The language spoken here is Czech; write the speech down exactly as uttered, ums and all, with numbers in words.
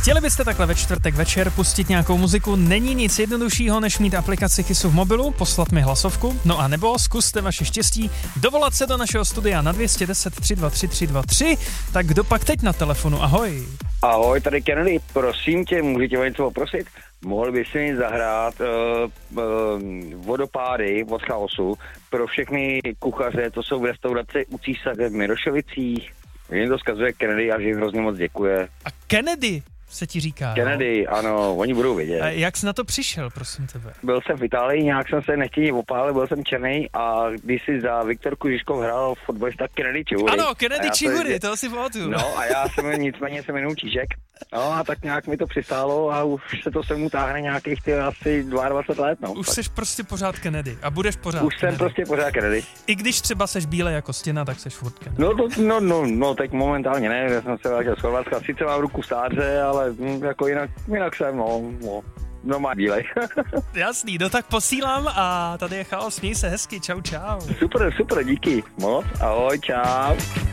Chtěli byste takhle ve čtvrtek večer pustit nějakou muziku? Není nic jednoduššího, než mít aplikaci Kissu v mobilu, poslat mi hlasovku, no a nebo zkuste vaše štěstí, dovolat se do našeho studia na dvě stě deset tři dva tři tři dva tři. Tak kdo pak teď na telefonu? Ahoj. Ahoj, tady Kennedy, prosím tě, můžu tě o něco poprosit? Mohl bys si mi zahrát uh, uh, vodopády od Chaosu pro všechny kuchaře, to jsou v restauraci u Císaře v Mirošovicích. Mě to zkazuje Kennedy a že jim hrozně moc děkuje. A Kennedy se ti říká. Kennedy, no? Ano, oni budou vědět. A jak jsi na to přišel, prosím tebe? Byl jsem v Itálii, nějak jsem se nechtěně opálil, byl jsem černý a když si za Viktorku Žižkov hrál fotbalista Kennedy Čihury. Ano, Kennedy Čihury, to si pamatuju. No a já jsem nicméně jsem jenom Čížek. No a tak nějak mi to přistálo a už se to se mu táhne nějakých ty asi dvacet dva let, no. Už tak. seš prostě pořád Kennedy a budeš pořád Už Kennedy. jsem prostě pořád Kennedy. I když třeba seš bílej jako stěna, tak seš furt Kennedy. No, to, no, no, no, teď momentálně ne, já jsem se vrátil z Chorvatska, sice mám ruku v sádře, ale hm, jako jinak, jinak jsem, no, no, no má bílej. Jasný, no tak posílám a tady je Chaos, měj se hezky, čau čau. Super, super, díky moc, ahoj, čau.